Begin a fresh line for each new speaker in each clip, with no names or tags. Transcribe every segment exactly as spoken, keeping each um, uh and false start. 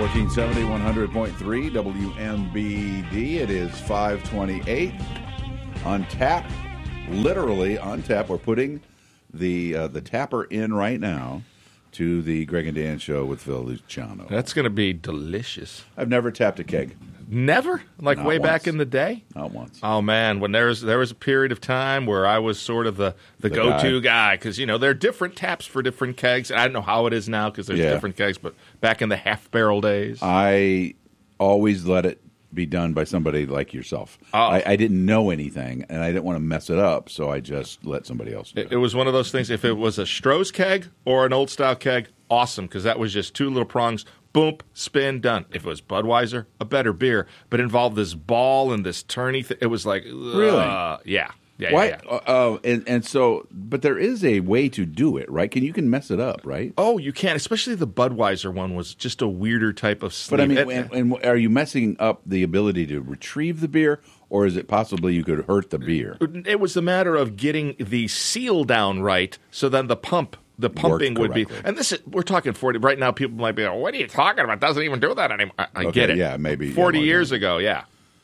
fourteen seventy, one hundred point three W M B D. It is five twenty-eight on tap, literally on tap. We're putting the uh, the tapper in right now to the Greg and Dan show with Phil Luciano.
That's going to be delicious.
I've never tapped a keg.
Never? Like
Not
way
once.
back in the day?
Not once.
Oh, man. When there was, there was a period of time where I was sort of the, the,
The
go-to guy because, you know, there are different taps for different kegs. I don't know how it is now because there's
Yeah.
different kegs, but back in the half-barrel days.
I always let it be done by somebody like yourself.
Oh.
I, I didn't know anything, and I didn't want to mess it up, so I just let somebody else do it.
It, it was one of those things, if it was a Stroh's keg or an old-style keg, awesome, because that was just two little prongs, boom, spin, done. If it was Budweiser, a better beer, but it involved this ball and this tourney thing. It was like,
Really?
uh, yeah. Yeah,
Why?
yeah, yeah.
Uh, uh, and, and so, but there is a way to do it, right? Can you can mess it up, right?
Oh, you can. Especially the Budweiser one was just a weirder type of sleeve.
But I mean,
It-
and, and are you messing up the ability to retrieve the beer, or is it possibly you could hurt the beer?
It was a matter of getting the seal down right, so then the pump, the pumping would be.
correctly.
And this is, we're talking forty right now. People might be like, "What are you talking about? It doesn't even do that anymore." I, I
Okay,
get it.
yeah, maybe, yeah,
forty
more
years
than-
ago. Yeah.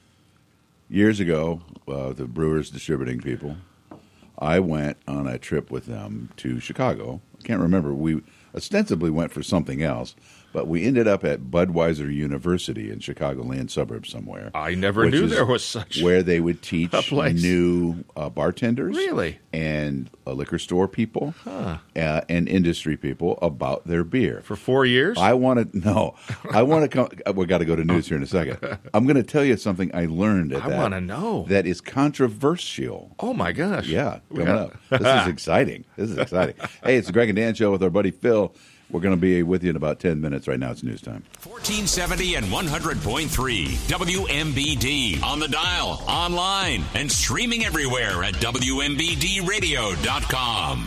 Years ago, uh, the Brewers distributing people, I went on a trip with them to Chicago. I can't remember. We ostensibly went for something else, but we ended up at Budweiser University in Chicagoland suburbs somewhere.
I never
which
knew
is
there was such
where they would teach
a place.
new uh, bartenders,
Really?
and uh, liquor store people, uh, and industry people about their beer.
for four years.
I want to no. I want to come. We got to go to news here in a second. I'm going to tell you something I learned at
I
that.
wanna know.
That is controversial.
oh my gosh.
Yeah,
We
coming
got-
up. This is exciting. This is exciting. Hey, it's the Greg and Dan show with our buddy Phil. We're going to be with you in about ten minutes. Right now, it's news time.
fourteen seventy and one hundred point three W M B D. On the dial, online, and streaming everywhere at W M B D radio dot com.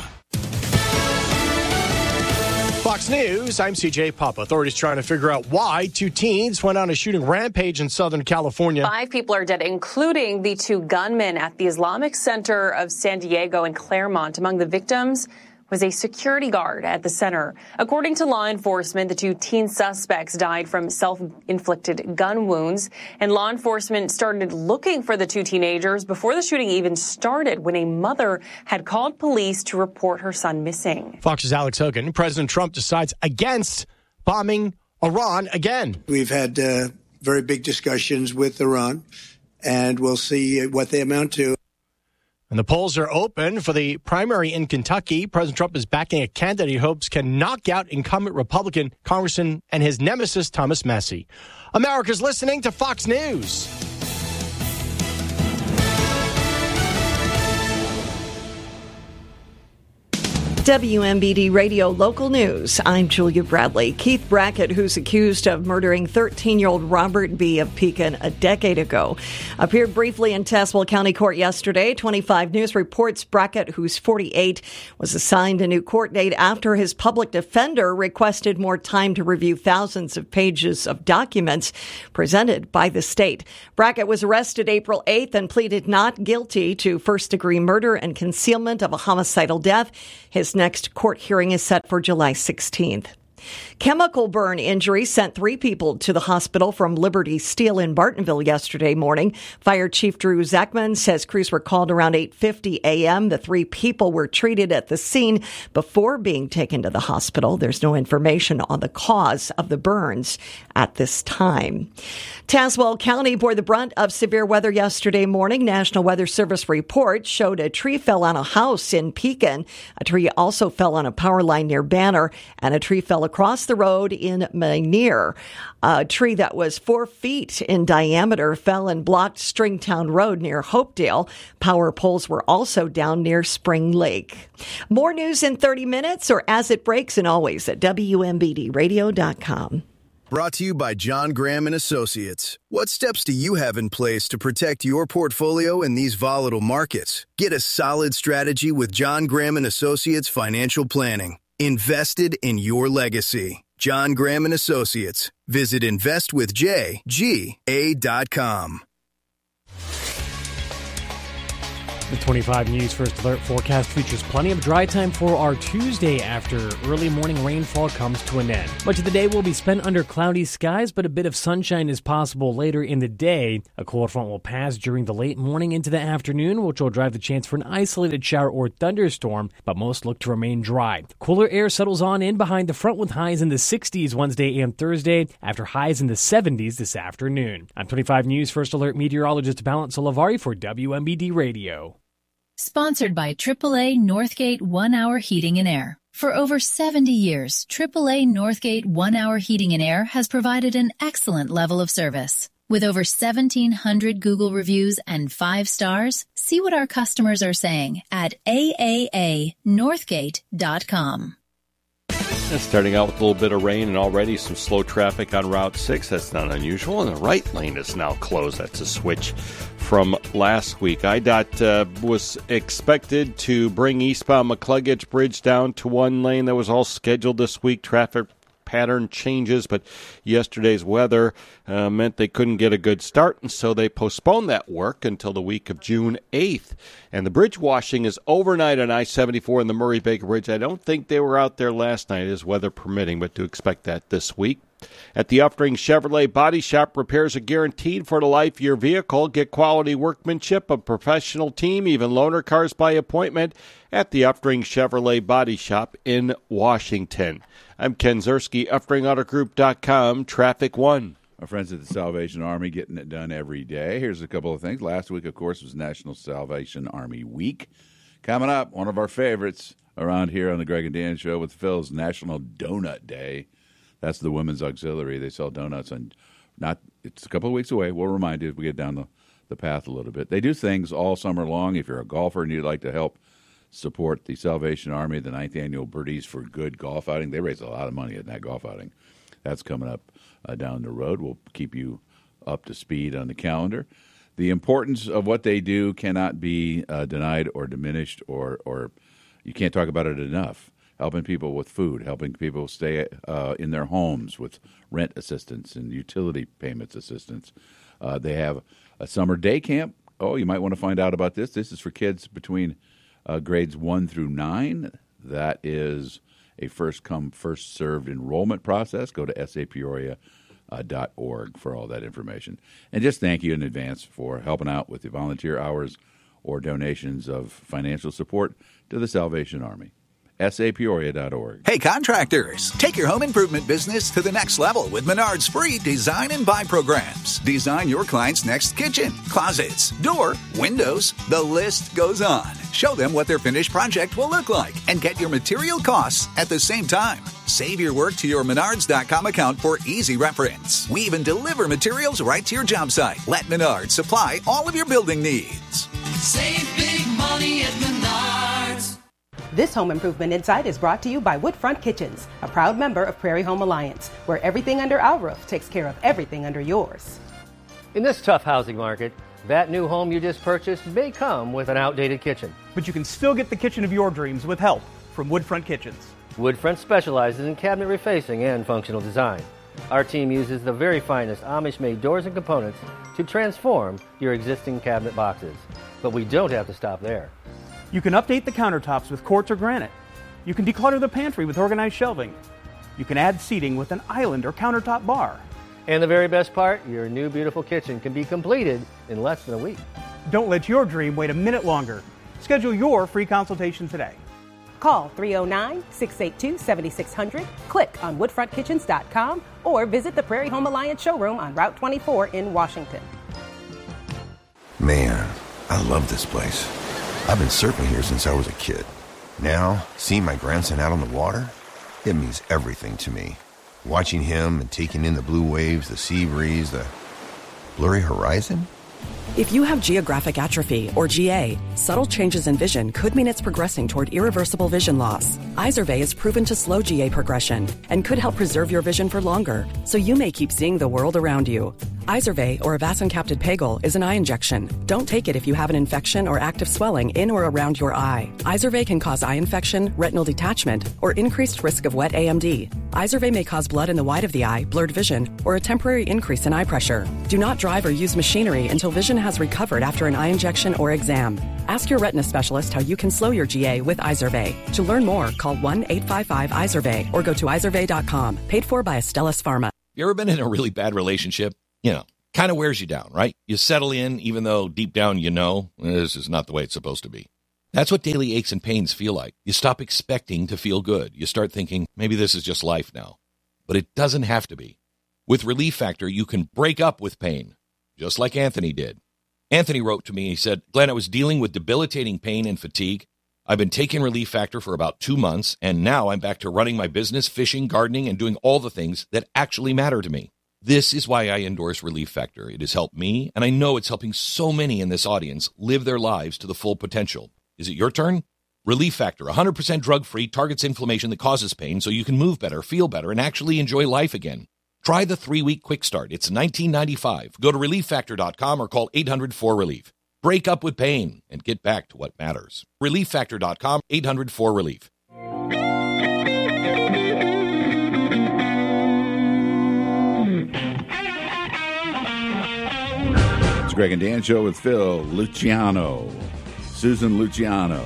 Fox News, I'm C J Papa. Authorities trying to figure out why two teens went on a shooting rampage in Southern California.
Five people are dead, including the two gunmen at the Islamic Center of San Diego and Claremont. Among the victims was a security guard at the center. According to law enforcement, the two teen suspects died from self-inflicted gun wounds, and law enforcement started looking for the two teenagers before the shooting even started, when a mother had called police to report her son missing.
Fox's Alex Hogan. President Trump decides against bombing Iran again.
We've had uh, very big discussions with Iran, and we'll see what they amount to.
And the polls are open for the primary in Kentucky. President Trump is backing a candidate he hopes can knock out incumbent Republican Congressman and his nemesis, Thomas Massie. America's listening to Fox News.
W M B D Radio Local News. I'm Julia Bradley. Keith Brackett, who's accused of murdering thirteen-year-old Robert B. of Pekin a decade ago, appeared briefly in Tazewell County Court yesterday. twenty-five News reports Brackett, who's forty-eight, was assigned a new court date after his public defender requested more time to review thousands of pages of documents presented by the state. Brackett was arrested April eighth and pleaded not guilty to first-degree murder and concealment of a homicidal death. His next court hearing is set for July sixteenth. Chemical burn injury sent three people to the hospital from Liberty Steel in Bartonville yesterday morning. Fire Chief Drew Zachman says crews were called around eight fifty a.m. The three people were treated at the scene before being taken to the hospital. There's no information on the cause of the burns at this time. Tazewell County bore the brunt of severe weather yesterday morning. National Weather Service report showed a tree fell on a house in Pekin. A tree also fell on a power line near Banner, and a tree fell across the road in Manier. A tree that was four feet in diameter fell and blocked Stringtown Road near Hopedale. Power poles were also down near Spring Lake. More news in thirty minutes or as it breaks, and always at W M B D radio dot com.
Brought to you by John Graham and Associates. What steps do you have in place to protect your portfolio in these volatile markets? Get a solid strategy with John Graham and Associates Financial Planning. Invested in your legacy. John Graham and Associates. Visit invest with j g a dot com.
The twenty-five News First Alert forecast features plenty of dry time for our Tuesday after early morning rainfall comes to an end. Much of the day will be spent under cloudy skies, but a bit of sunshine is possible later in the day. A cold front will pass during the late morning into the afternoon, which will drive the chance for an isolated shower or thunderstorm, but most look to remain dry. Cooler air settles on in behind the front with highs in the sixties Wednesday and Thursday, after highs in the seventies this afternoon. I'm twenty-five News First Alert meteorologist Balint Salavari for W M B D Radio.
Sponsored by triple A Northgate One Hour Heating and Air. For over seventy years, triple A Northgate One Hour Heating and Air has provided an excellent level of service. With over seventeen hundred Google reviews and five stars, see what our customers are saying at A A A northgate dot com.
And starting out with a little bit of rain and already some slow traffic on Route six. That's not unusual. And the right lane is now closed. That's a switch from last week. I D O T uh, was expected to bring eastbound McCluggage Bridge down to one lane. That was all scheduled this week. Traffic pattern changes, but yesterday's weather uh, meant they couldn't get a good start, and so they postponed that work until the week of June eighth. And the bridge washing is overnight on I seventy-four and the Murray Baker Bridge. I don't think they were out there last night, as weather permitting, but to expect that this week. At the Uftring Chevrolet Body Shop, repairs are guaranteed for the life of your vehicle. Get quality workmanship, a professional team, even loaner cars by appointment at the Uftring Chevrolet Body Shop in Washington. I'm Ken Zerski, Uftring Auto Group dot com, Traffic One.
Our friends at the Salvation Army getting it done every day. Here's a couple of things. Last week, of course, was National Salvation Army Week. Coming up, one of our favorites around here on the Greg and Dan Show with Phil is National Donut Day. That's the Women's Auxiliary. They sell donuts on not. It's a couple of weeks away. We'll remind you as we get down the, the path a little bit. They do things all summer long. If you're a golfer and you'd like to help support the Salvation Army, the ninth annual Birdies for Good golf outing, they raise a lot of money at that golf outing. That's coming up uh, down the road. We'll keep you up to speed on the calendar. The importance of what they do cannot be uh, denied or diminished, or or you can't talk about it enough. Helping people with food, helping people stay uh, in their homes with rent assistance and utility payments assistance. Uh, they have a summer day camp. Oh, you might want to find out about this. This is for kids between uh, grades one through nine. That is a first-come, first-served enrollment process. Go to S A Peoria dot org for all that information. And just thank you in advance for helping out with the volunteer hours or donations of financial support to the Salvation Army. S A Peoria dot org.
Hey, contractors, take your home improvement business to the next level with Menard's free design and buy programs. Design your client's next kitchen, closets, door, windows. The list goes on. Show them what their finished project will look like and get your material costs at the same time. Save your work to your Menards dot com account for easy reference. We even deliver materials right to your job site. Let Menards supply all of your building needs.
Save big money at Menards.
This Home Improvement Insight is brought to you by Woodfront Kitchens, a proud member of Prairie Home Alliance, where everything under our roof takes care of everything under yours.
In this tough housing market, that new home you just purchased may come with an outdated kitchen.
But you can still get the kitchen of your dreams with help from Woodfront Kitchens.
Woodfront specializes in cabinet refacing and functional design. Our team uses the very finest Amish-made doors and components to transform your existing cabinet boxes. But we don't have to stop there.
You can update the countertops with quartz or granite. You can declutter the pantry with organized shelving. You can add seating with an island or countertop bar.
And the very best part, your new beautiful kitchen can be completed in less than a week.
Don't let your dream wait a minute longer. Schedule your free consultation today.
Call three oh nine, six eight two, seven six zero zero, click on woodfront kitchens dot com, or visit the Prairie Home Alliance showroom on Route twenty-four in Washington.
Man, I love this place. I've been surfing here since I was a kid. Now, seeing my grandson out on the water, it means everything to me. Watching him and taking in the blue waves, the sea breeze, the blurry horizon.
If you have geographic atrophy, or G A, subtle changes in vision could mean it's progressing toward irreversible vision loss. Izervay is proven to slow G A progression and could help preserve your vision for longer, so you may keep seeing the world around you. Izervay, or Avastin-capted Pagel, is an eye injection. Don't take it if you have an infection or active swelling in or around your eye. Izervay can cause eye infection, retinal detachment, or increased risk of wet A M D. Izervay may cause blood in the white of the eye, blurred vision, or a temporary increase in eye pressure. Do not drive or use machinery until vision has recovered after an eye injection or exam. Ask your retina specialist how you can slow your G A with Izervay. To learn more, call one eight five five Izervay or go to izervay dot com. Paid for by Astellas Pharma.
You ever been in a really bad relationship? You know, kind of wears you down, right? You settle in even though deep down you know this is not the way it's supposed to be. That's what daily aches and pains feel like. You stop expecting to feel good. You start thinking, maybe this is just life now. But it doesn't have to be. With Relief Factor, you can break up with pain, just like Anthony did. Anthony wrote to me, he said, Glenn, I was dealing with debilitating pain and fatigue. I've been taking Relief Factor for about two months, and now I'm back to running my business, fishing, gardening, and doing all the things that actually matter to me. This is why I endorse Relief Factor. It has helped me, and I know it's helping so many in this audience live their lives to the full potential. Is it your turn? Relief Factor, one hundred percent drug-free, targets inflammation that causes pain so you can move better, feel better, and actually enjoy life again. Try the three-week quick start. It's nineteen ninety-five dollars. Go to relief factor dot com or call eight hundred four relief. Break up with pain and get back to what matters. relief factor dot com, eight hundred four relief.
It's Greg and Dan Show with Phil Luciano, Susan Luciano.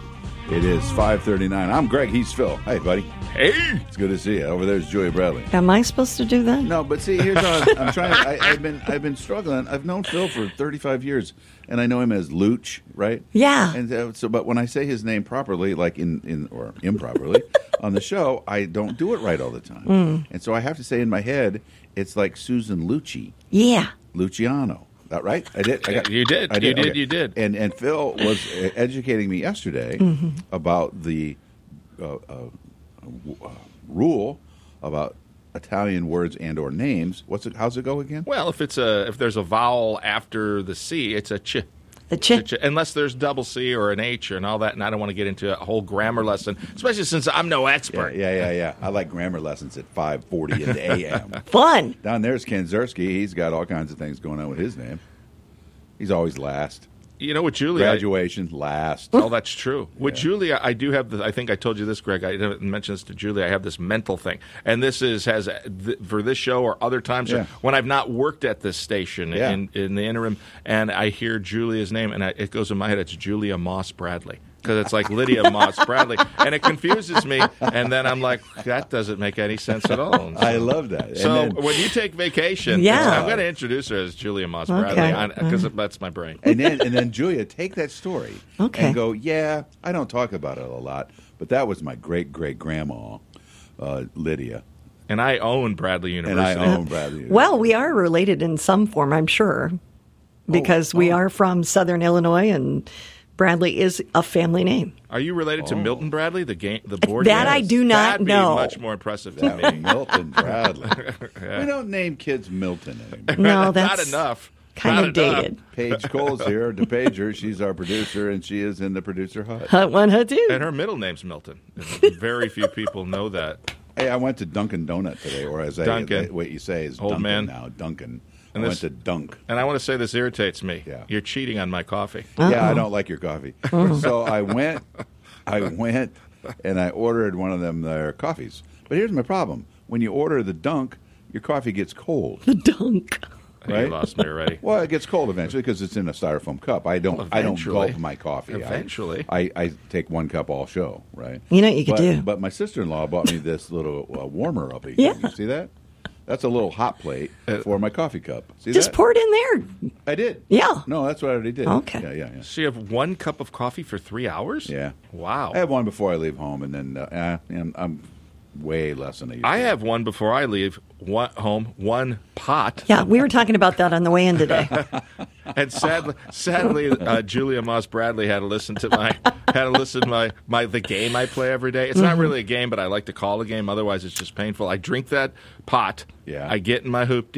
It is five thirty-nine. I'm Greg. He's Phil. Hey, buddy.
Hey.
It's good to see you. Over there's Julia Bradley.
Am I supposed to do that?
No, but see, here's how I'm, I'm trying. I, I've been I've been struggling. I've known Phil for thirty-five years, and I know him as Luch, right?
Yeah.
And uh, so, but when I say his name properly, like in, in or improperly on the show, I don't do it right all the time,
Mm.
and so I have to say in my head, it's like Susan Lucci.
Yeah.
Luciano. That right? I did. I got,
You did.
I
You did,
Okay.
you did.
And and Phil was uh, educating me yesterday
Mhm.
about the uh, uh, w- uh, rule about Italian words and or names. What's it? How's it go again?
Well, if it's a if there's a vowel after the C, it's a ch.
A ch.
ch. Unless there's double C or an H and all that, and I don't want to get into a whole grammar lesson, especially since I'm no expert.
Yeah, yeah, yeah, yeah. I like grammar lessons at five forty in the a m.
Fun.
Down there's Ken Zerski. He's got all kinds of things going on with his name. He's always last.
You know what, Julia?
Graduation last.
Oh, that's true. With Julia, I do have the. I think I told you this, Greg. I didn't mention this to Julia. I have this mental thing, and this is has th- for this show or other times
Yeah.
when I've not worked at this station
Yeah.
in in the interim, and I hear Julia's name, and I, it goes in my head. It's Julia Moss Bradley. Because it's like Lydia Moss Bradley, and it confuses me. And then I'm like, that doesn't make any sense at all. And so,
I love that. And
So
then-
when you take vacation,
Yeah.
I'm going to introduce her as Julia Moss
Okay.
Bradley because that's my brain.
And then, and then Julia, take that story
Okay.
and go, yeah, I don't talk about it a lot, but that was my great great grandma, uh, Lydia,
And I own Bradley
and
University.
I own Bradley.
Well, we are related in some form, I'm sure, because we
oh.
are from Southern Illinois, and Bradley is a family name.
Are you related to Milton Bradley, the game, the board?
That I
game?
do not
That'd
know.
Be much more impressive to
That
me.
Milton Bradley.
Yeah.
We don't name kids Milton anymore.
No,
Not
that's
enough.
kind
Not
of
enough.
dated.
Paige Cole's here, the pager. She's our producer, and she is in the producer hut.
Hut one, hut two.
And her middle name's Milton. Very few people know that.
Hey, I went to Dunkin' Donut today, or as I
Dunkin'.
what you say is
Old
Dunkin'
man.
now, Dunkin'.
And
I
this-
went to Dunk.
And I want to say this irritates me.
Yeah.
You're cheating on my coffee.
Yeah, I don't like your coffee. So I went, I went, and I ordered one of them their coffees. But here's my problem: when you order the Dunk, your coffee gets cold.
The dunk.
Right?
You lost me already.
Well, it gets cold eventually because it's in a styrofoam cup. I don't. I don't
Eventually.
gulp my coffee. I-
Eventually.
I, I take one cup all show. Right.
You know what you could
but,
do?
But my sister-in-law bought me this little uh, warmer up.
Yeah.
You see that? That's a little hot plate for my coffee cup. See
Just
that?
pour it in there.
I did.
Yeah.
No, that's what I already did.
Okay.
Yeah, yeah, yeah.
So you have one cup of coffee for three hours?
Yeah.
Wow.
I have one before I leave home, and then uh, eh, I'm, I'm way less than I used
I
to.
have one before I leave one home, one pot.
Yeah, we were talking about that on the way in today.
And sadly, sadly, uh, Julia Moss Bradley had to listen to my had to listen to my, my the game I play every day. It's not
Mhm.
really a game, but I like to call a game. Otherwise, it's just painful. I drink that pot.
Yeah.
I get in my hoopty.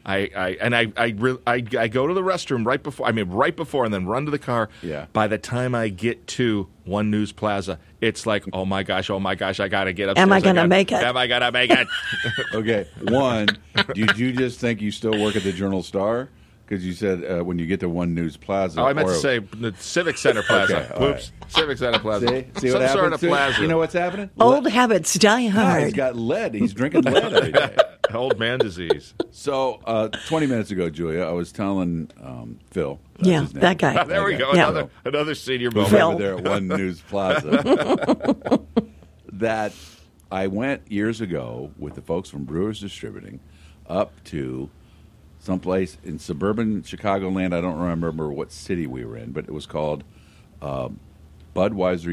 I, I and I I, re, I I go to the restroom right before. I mean, right before, and then run to the car.
Yeah.
By the time I get to One News Plaza, it's like, oh my gosh, oh my gosh, I gotta get upstairs.
Am I gonna
gotta,
make it?
Am I gonna make it?
Okay. One, did you just think you still work at the Journal Star? Because you said uh, when you get to One News Plaza.
Oh, I meant
or,
to say the Civic Center Plaza.
Okay,
Oops,
right.
Civic Center Plaza.
See, see
Some
what
sort
happens
of
to-
plaza.
You know what's happening?
Old habits die
No,
hard.
he's got lead. He's drinking lead every day.
Old man disease.
So, uh, twenty minutes ago, Julia, I was telling um, Phil. That's
Yeah,
his name.
that guy.
There we
That
go.
guy,
Another
Phil,
another senior
who's
moment.
over there at One News Plaza. That I went years ago with the folks from Brewers Distributing up to someplace in suburban Chicagoland. I don't remember what city we were in, but it was called uh, Budweiser